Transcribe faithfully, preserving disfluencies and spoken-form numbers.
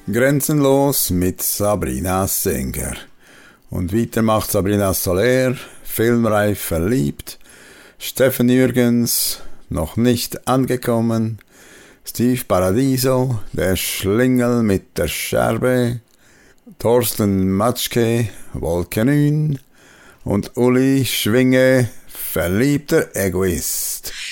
Grenzenlos mit Sabrina Senger. Und weiter macht Sabrina Soler, filmreif verliebt, Steffen Jürgens, noch nicht angekommen, Steve Paradiso, der Schlingel mit der Scherbe, Thorsten Matschke, Wolkenün und Uli Schwinge, verliebter Egoist.